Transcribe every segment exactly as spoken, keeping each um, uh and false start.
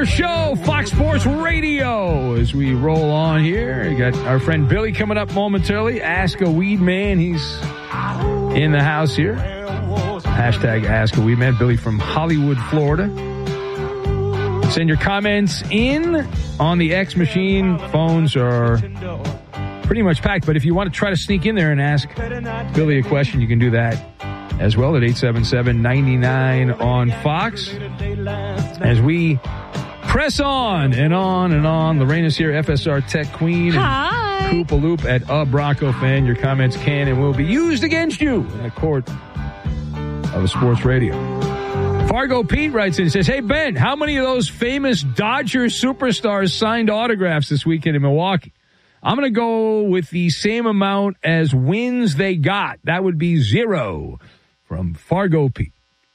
show, Fox Sports Radio. As we roll on here, we got our friend Billy coming up momentarily. Ask a Weed Man. He's in the house here. Hashtag Ask a Weed Man. Billy from Hollywood, Florida. Send your comments in on the X machine. Phones are pretty much packed, but if you want to try to sneak in there and ask Billy a question, you can do that as well at eight seven seven, nine nine on Fox. As we press on and on and on, Lorena's here, F S R Tech Queen. Hi. Coop a Loop at a Bronco fan. Your comments can and will be used against you in the court of a sports radio. Fargo Pete writes in and says, hey, Ben, how many of those famous Dodger superstars signed autographs this weekend in Milwaukee? I'm going to go with the same amount as wins they got. That would be zero from Fargo Pete.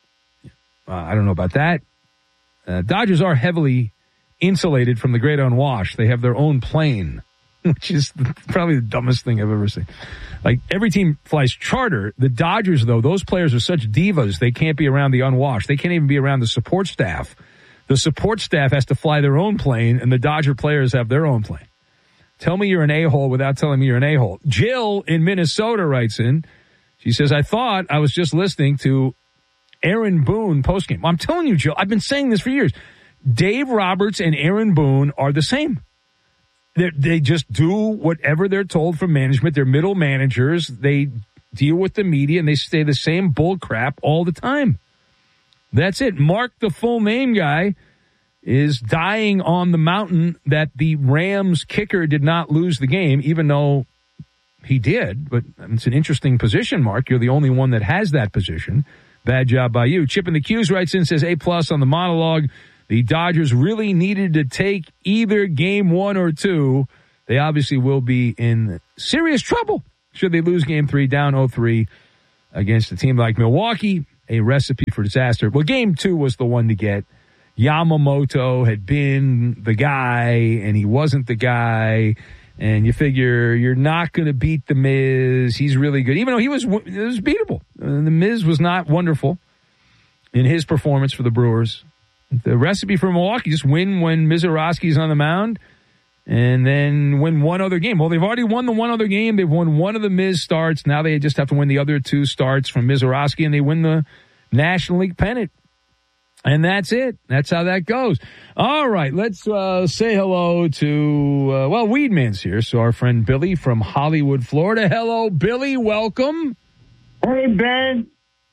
Uh, I don't know about that. Uh, Dodgers are heavily insulated from the great unwashed. They have their own plane, which is probably the dumbest thing I've ever seen. Like, every team flies charter. The Dodgers, though, those players are such divas, they can't be around the unwashed. They can't even be around the support staff. The support staff has to fly their own plane, and the Dodger players have their own plane. Tell me you're an a-hole without telling me you're an a-hole. Jill in Minnesota writes in. She says, I thought I was just listening to Aaron Boone postgame. I'm telling you, Jill, I've been saying this for years. Dave Roberts and Aaron Boone are the same. They're, they just do whatever they're told from management. They're middle managers. They deal with the media, and they say the same bull crap all the time. That's it. Mark, the full name guy, is dying on the mountain that the Rams kicker did not lose the game, even though he did. But it's an interesting position, Mark. You're the only one that has that position. Bad job by you. Chip in the Q's writes in, says A-plus on the monologue. The Dodgers really needed to take either game one or two. They obviously will be in serious trouble should they lose game three down oh three against a team like Milwaukee. A recipe for disaster. Well, game two was the one to get. Yamamoto had been the guy, and he wasn't the guy. And you figure you're not going to beat The Miz. He's really good, even though he was, it was beatable. Uh, the Miz was not wonderful in his performance for the Brewers. The recipe for Milwaukee, just win when Mizorowski's on the mound, and then win one other game. Well, they've already won the one other game. They've won one of the Miz starts. Now they just have to win the other two starts from Mizorowski, and they win the National League pennant. And that's it. That's how that goes. All right, let's uh, say hello to, uh, well, Weedman's here. So our friend Billy from Hollywood, Florida. Hello, Billy. Welcome. Hey, Ben.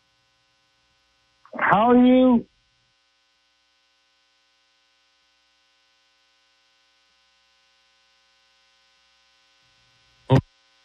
How are you? Oh.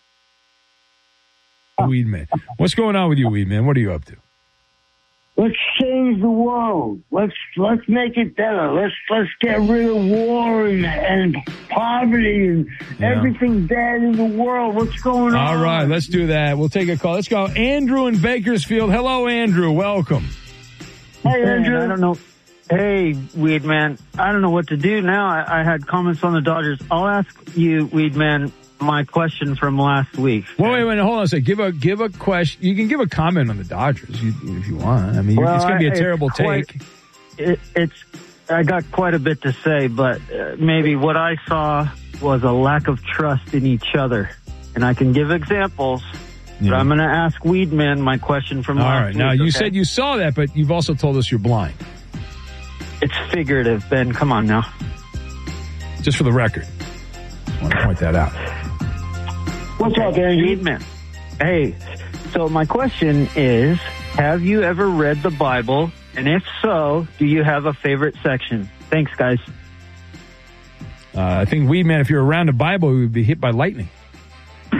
Weedman. What's going on with you, Weedman? What are you up to? Let's change the world. Let's let's make it better. Let's let's get rid of war and, and poverty and Yeah. everything bad in the world. What's going on? All right, let's do that. We'll take a call. Let's go. Andrew in Bakersfield. Hello, Andrew. Welcome. Hey, Andrew. I don't know. Hey, Weed Man. I don't know what to do now. I, I had comments on the Dodgers. I'll ask you, Weed Man, my question from last week. Wait, wait, wait. Hold on a second. Give a give a question. You can give a comment on the Dodgers if you want. I mean, Well, it's going to be a I- terrible it's quite- take. It, it's. I got quite a bit to say, but uh, maybe what I saw was a lack of trust in each other, and I can give examples. But Yeah. I'm going to ask Weed Man my question from All last right. week. Now, you okay? said you saw that, but you've also told us you're blind. It's figurative, Ben. Come on now. Just for the record. I want to point that out. What's up, Andrew? Weed Man. Hey, so my question is, have you ever read the Bible? And if so, do you have a favorite section? Thanks, guys. Uh, I think Weedman, if you're around the Bible, you would be hit by lightning. No,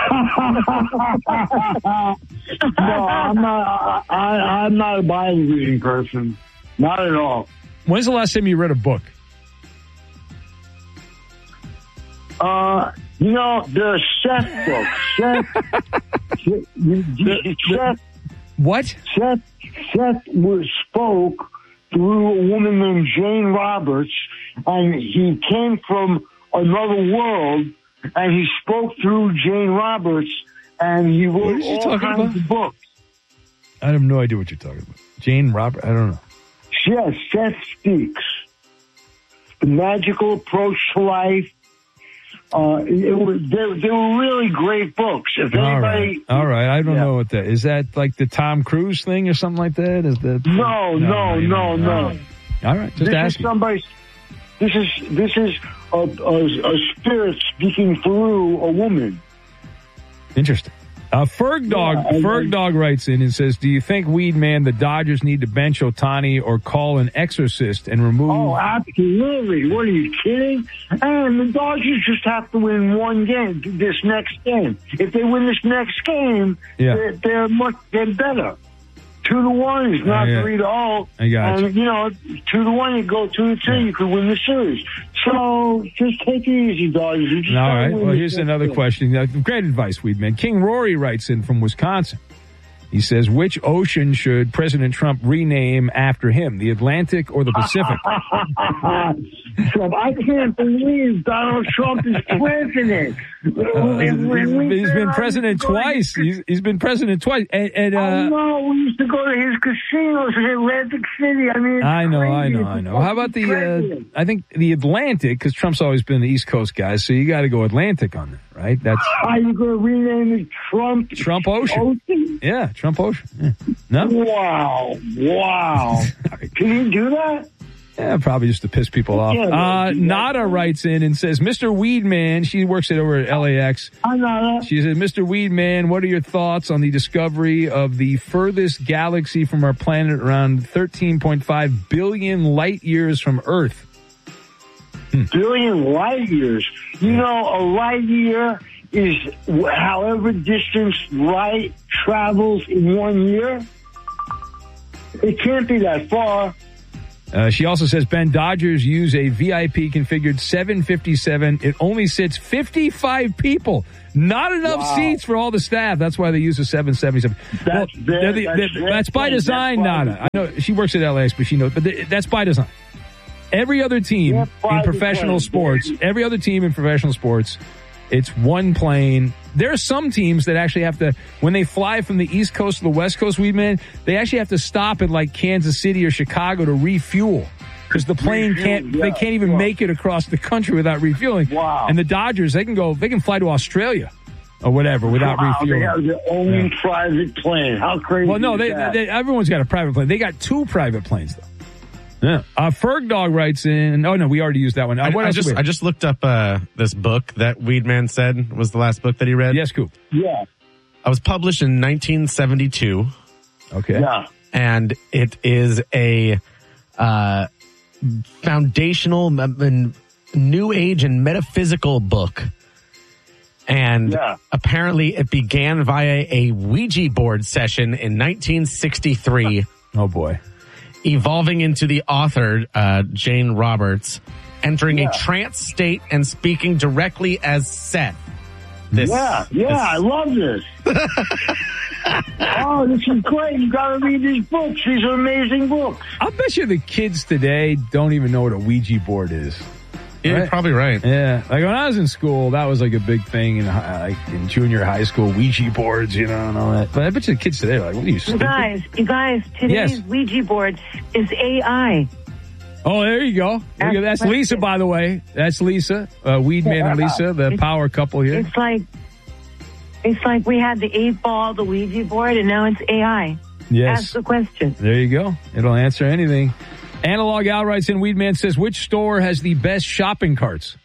I'm not. I, I'm not a Bible reading person. Not at all. When's the last time you read a book? Uh, you know the chef book. Chef. the, chef. What? Seth, Seth was, spoke through a woman named Jane Roberts, and he came from another world, and he spoke through Jane Roberts, and he What wrote is he all talking kinds about? of books. I have no idea what you're talking about. Jane Robert? I don't know. Yes, Seth speaks. the magical approach to life. Uh, it was, they, they were really great books. If All anybody, right. All right. I don't yeah. know what that is. That like the Tom Cruise thing or something like that? Is that No, no, no, no. no. All right. Just this ask. Is somebody, this is this is a, a, a spirit speaking through a woman. Interesting. Uh, Ferg Dog, yeah, Ferg Dog writes in and says, "Do you think, Weed Man, the Dodgers need to bench Ohtani or call an exorcist and remove?" Oh, absolutely! What are you kidding? And the Dodgers just have to win one game, this next game. If they win this next game, yeah. they're, they're much they're better. Two to one is not yeah. three to all. I got you. And you know, two to one, you go two to two, yeah. you could win the series. So just take it easy, Dodgers. You just All right. Well, here's another game. question. Uh, great advice, Weedman. King Rory writes in from Wisconsin. He says, "Which ocean should President Trump rename after him, the Atlantic or the Pacific?" Trump, I can't believe Donald Trump is president. Uh, he's, he's been president twice. He's, he's been president twice. And, and uh, I know. We used to go to his casinos in Atlantic City. I mean, I know, crazy. I know, I know. How about the? Uh, I think the Atlantic, because Trump's always been the East Coast guy, so you got to go Atlantic on that, right? That's. Are you going to rename it Trump? Trump Ocean. Ocean? Yeah, Trump Ocean. Yeah. No. Wow, wow. Can you do that? Yeah, probably just to piss people off. Yeah, uh, Nada writes in and says, "Mister Weedman," she works it over at L A X. Hi, Nada. She says, "Mister Weedman, what are your thoughts on the discovery of the furthest galaxy from our planet around thirteen point five billion light years from Earth?" Hmm. Billion light years? You know, a light year is however distance light travels in one year. It can't be that far. Uh, she also says, "Ben, Dodgers use a V I P configured seven fifty-seven. It only sits fifty-five people. Not enough wow. seats for all the staff. That's why they use a seven seventy-seven. That's, well, very, the, that's, the, that's by design, Nada. I know she works at L A X, but she knows. But the, that's by design. Every other team in professional sports, every other team in professional sports, it's one plane. There are some teams that actually have to, when they fly from the East Coast to the West Coast, Weedman, they actually have to stop at like Kansas City or Chicago to refuel because the plane refuel, can't, yeah, they can't even wow. make it across the country without refueling. Wow. And the Dodgers, they can go, they can fly to Australia or whatever without wow, refueling. They have their own yeah. private plane. How crazy Well, no, is they, that? they, everyone's got a private plane. They got two private planes though. Yeah. Uh, Ferg Dog writes in. Oh no, we already used that one. Uh, I, what I else just I just looked up uh, this book that Weedman said was the last book that he read. Yes, Coop. Yeah. I was published in nineteen seventy-two. Okay. Yeah. And it is a uh, foundational, uh, new age and metaphysical book. And yeah. apparently it began via a Ouija board session in nineteen sixty-three. Oh boy. Evolving into the author, uh, Jane Roberts, entering yeah. a trance state and speaking directly as Seth. This, yeah, yeah, this. I love this. Oh, this is great. You got to read these books. These are amazing books. I'll bet you the kids today don't even know what a Ouija board is. Yeah, right? You're probably right. Yeah, like when I was in school, that was like a big thing in like in junior high school, Ouija boards, you know, and all that. But I bet you the kids today are like, what are you, stupid? You guys, you guys, today's yes. Ouija board is A I. Oh, there you go. That's, that's Lisa, by the way. That's Lisa, uh, Weedman and Lisa, the it's, power couple here. It's like, it's like we had the eight ball, the Ouija board, and now it's A I. Yes. Ask the question. There you go. It'll answer anything. Analog Al writes in, Weedman says, which store has the best shopping carts?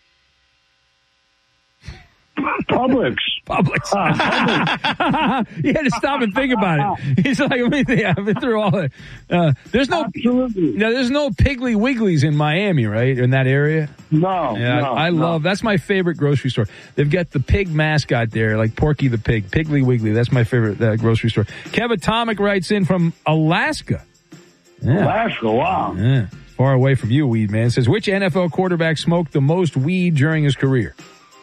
Publix. Publix. Uh, Publix. You had to stop and think about it. He's like, let me think. I've been through all that. Uh, there's no, Absolutely. Now, there's no Piggly Wigglies in Miami, right? In that area? No. Yeah, no, I, I no. love, that's my favorite grocery store. They've got the pig mascot there, like Porky the Pig, Piggly Wiggly. That's my favorite uh, grocery store. Kev Atomic writes in from Alaska. Yeah. Alaska, wow. Yeah. Far away from you, Weed Man. Says, which N F L quarterback smoked the most weed during his career?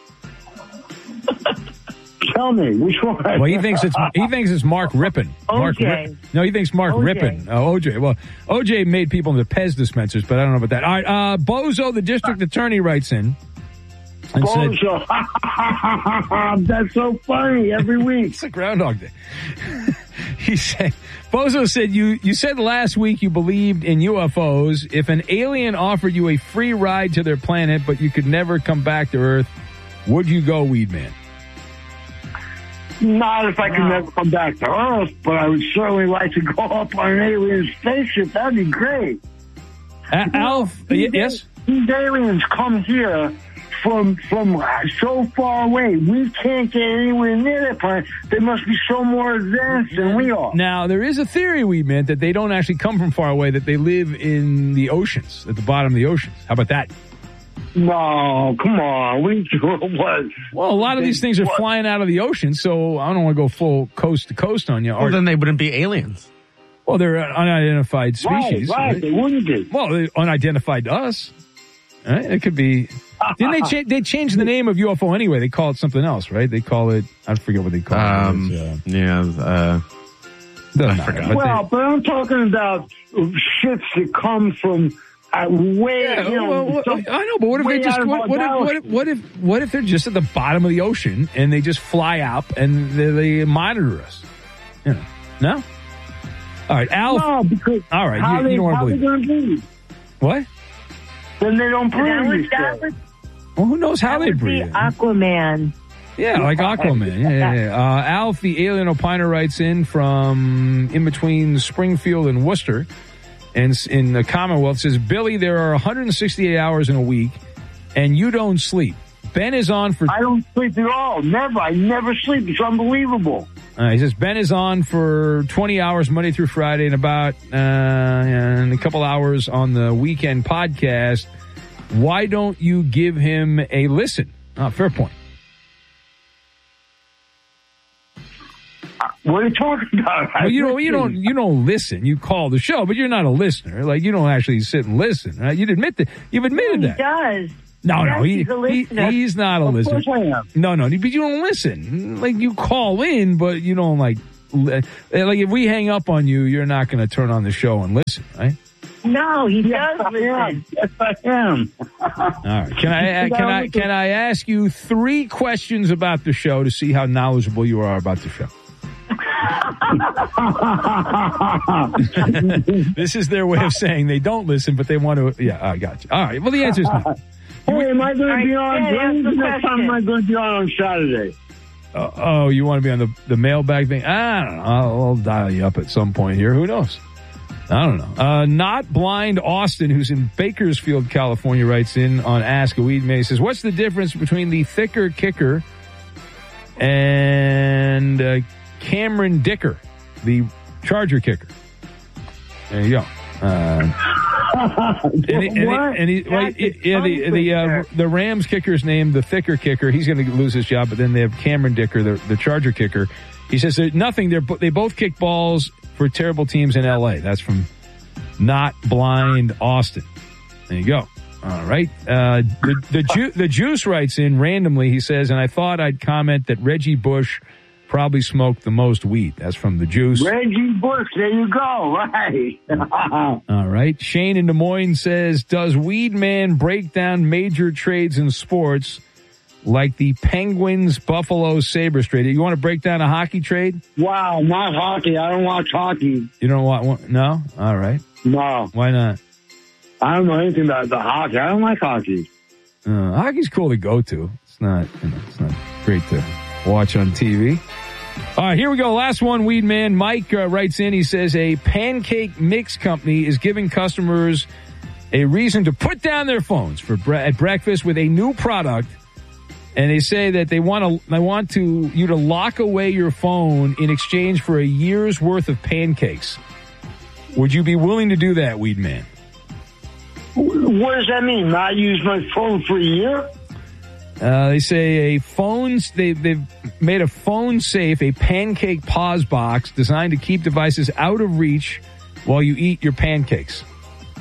Tell me, which one? Well, he thinks it's he thinks it's Mark Rippon. Mark O J. Rip, no, he thinks Mark O J. Rippon. Oh, O J. Well, O J made people into Pez dispensers, but I don't know about that. All right, uh, Bozo, the district attorney, writes in. And Bozo. Said, that's so funny every week. It's a Groundhog Day. he said, Bozo said, you, you said last week you believed in U F Os. If an alien offered you a free ride to their planet, but you could never come back to Earth, would you go, Weed Man? Not if I could wow. never come back to Earth, but I would certainly like to go up on an alien spaceship. That'd be great. Uh, Alf, these, yes? These aliens come here from from so far away. We can't get anywhere near their planet. They must be so more advanced than we are. Now, there is a theory, we meant, that they don't actually come from far away, that they live in the oceans, at the bottom of the oceans. How about that? No, come on. We what? Well, a lot of these things are what? flying out of the ocean, so I don't want to go full coast to coast on you. Well, or, then they wouldn't be aliens. Well, they're an unidentified species. Right, right. right? They wouldn't be. Well, they're unidentified to us. Right? It could be. Didn't they change? They changed the name of U F O anyway. They call it something else, right? They call it. I forget what they call um, it. Uh, yeah. Uh, I forgot. Well, but I'm talking about ships that come from. Uh, way, yeah, you know, well, well, some, I know, but what if they just what, what, if, what, if, what if what if they're just at the bottom of the ocean and they just fly up and they, they monitor us? You know, no. All right, Al. No, because all right, how you, they, you don't want to believe. How they gonna breathe? What? Then they don't breathe. That was, well, who knows how that they would breathe? Be Aquaman. Yeah, like Aquaman. Yeah, yeah, yeah. Uh, Alf, the alien opiner, writes in from in between Springfield and Worcester. And in the Commonwealth, says, Billy, there are one hundred sixty-eight hours in a week, and you don't sleep. Ben is on for... I don't sleep at all. Never. I never sleep. It's unbelievable. Uh, he says, Ben is on for twenty hours Monday through Friday and about uh, and a couple hours on the weekend podcast. Why don't you give him a listen? Oh, fair point. What are you talking about? Well, you don't, you don't, you don't listen. You call the show, but you're not a listener. Like, you don't actually sit and listen. Right? You'd admit that. You've admitted he that. Does. No, yes, no, he, he's, a he he's not a of listener. Of course I am. No, no, but you don't listen. Like, you call in, but you don't like. Like, if we hang up on you, you're not going to turn on the show and listen, right? No, he yes, does I listen. am. Yes, I am. All right. Can I can I can I ask you three questions about the show to see how knowledgeable you are about the show? This is their way of saying they don't listen, but they want to. Yeah, I got you. All right. Well, the answer is no. Hey, am I going to be on? Yeah, When the next time am I going to be on on Saturday? Uh, oh, you want to be on the the mailbag thing? I don't know. I'll, I'll dial you up at some point here. Who knows? I don't know. Uh, Not Blind Austin, who's in Bakersfield, California, writes in on Ask a Weed Man. He says, "What's the difference between the thicker kicker and uh, Cameron Dicker, the Charger kicker?" There you go. Uh, and he, and he, and he, well, yeah, the the uh, the Rams kicker is named the thicker kicker. He's going to lose his job, but then they have Cameron Dicker, the, the Charger kicker. He says there's nothing. They're they both kick balls for terrible teams in L A. That's from Not Blind Austin. There you go. All right. Uh, the the, Ju- the Juice writes in randomly. He says, and I thought I'd comment that Reggie Bush probably smoked the most weed. That's from the Juice. Reggie Bush, there you go. Right. All right. Shane in Des Moines says, does Weed Man break down major trades in sports like the Penguins Buffalo Sabres trade? You want to break down a hockey trade? Wow, not hockey. I don't watch hockey. You don't want? No? All right. No. Why not? I don't know anything about the hockey. I don't like hockey. Uh, hockey's cool to go to. It's not, you know, it's not great to watch on T V. All right, here we go. Last one, Weed Man. Mike uh, writes in. He says a pancake mix company is giving customers a reason to put down their phones for bre- at breakfast with a new product, and they say that they want to they want to you to lock away your phone in exchange for a year's worth of pancakes. Would you be willing to do that, Weed Man? What does that mean? Not use my phone for a year? Uh, they say a phones, they, they've made a phone safe, a pancake pause box designed to keep devices out of reach while you eat your pancakes.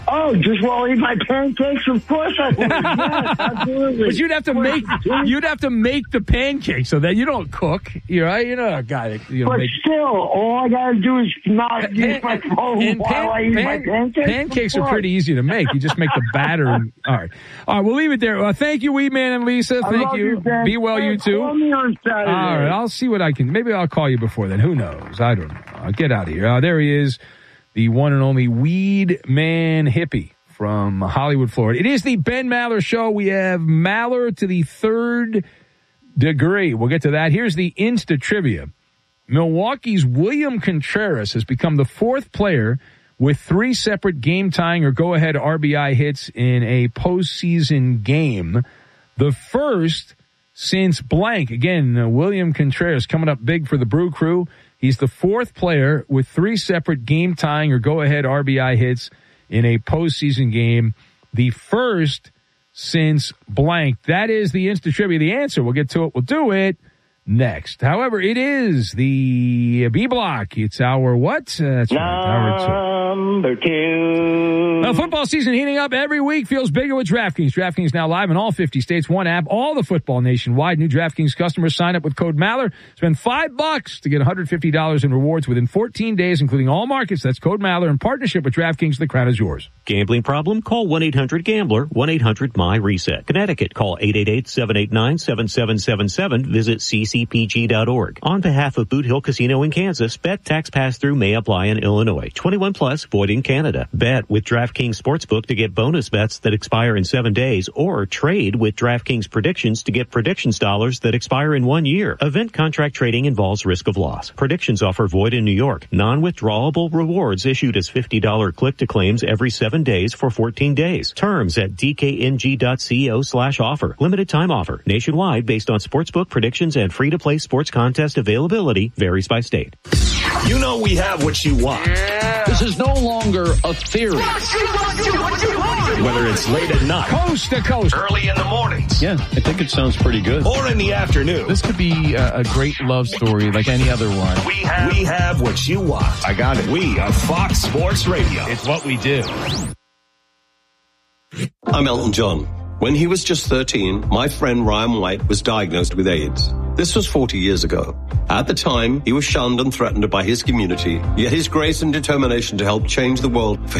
Oh, just while I eat my pancakes? Of course I would. Yes, absolutely. But you'd have to make you'd have to make the pancakes so that you don't cook. You're right. You're not a guy that you know, But make. still, all I gotta do is not Pan- use my phone and while pan- I eat pan- my pancakes. Pancakes Of are course. pretty easy to make. You just make the batter. And, all right, all right. We'll leave it there. Uh, thank you, Weed Man and Lisa. I Thank love you. Ben. Be well, Hey, you two. Call me on Saturday. All right, I'll see what I can. Maybe I'll call you before then. Who knows? I don't know. I'll get out of here. Uh, there he is, the one and only Weed Man Hippie from Hollywood, Florida. It is the Ben Maller Show. We have Maller to the third degree. We'll get to that. Here's the Insta Trivia. Milwaukee's William Contreras has become the fourth player with three separate game-tying or go-ahead R B I hits in a postseason game. The first since blank. Again, uh, William Contreras coming up big for the Brew Crew. He's the fourth player with three separate game-tying or go-ahead R B I hits in a postseason game. The first since blank. That is the Insta Trivia. The answer, we'll get to it. We'll do it next. However, it is the B Block. It's our what? Uh, that's right, our two. Number two. Well, football season heating up every week feels bigger with DraftKings. DraftKings now live in all fifty states. One app, all the football nationwide. New DraftKings customers sign up with code Maller. Spend five bucks to get one hundred fifty dollars in rewards within fourteen days, including all markets. That's code Maller in partnership with DraftKings. The crown is yours. Gambling problem? Call one eight hundred gambler, one eight hundred my reset. Connecticut, call eight eight eight, seven eight nine, seven seven seven seven. Visit c c p g dot org. On behalf of Boot Hill Casino in Kansas, bet tax pass-through may apply in Illinois. twenty-one plus, void in Canada. Bet with DraftKings Sportsbook to get bonus bets that expire in seven days, or trade with DraftKings Predictions to get predictions dollars that expire in one year. Event contract trading involves risk of loss. Predictions offer void in New York. Non-withdrawable rewards issued as fifty dollars click-to-claims every seven days for fourteen days. Terms at d k n g dot co slash offer. Limited time offer. Nationwide based on sportsbook predictions and free-to-play sports contest availability varies by state. You know we have what you want. This is no longer a theory. Whether it's late at night, Coast to coast. early in the mornings, Yeah, I think it sounds pretty good. or in the afternoon, This could be a, a great love story like any other one. we have, we have what you want. I got it. We are Fox Sports Radio. It's what we do. I'm Elton John. When he was just thirteen, my friend Ryan White was diagnosed with AIDS. This was forty years ago. At the time, he was shunned and threatened by his community, yet his grace and determination to help change the world for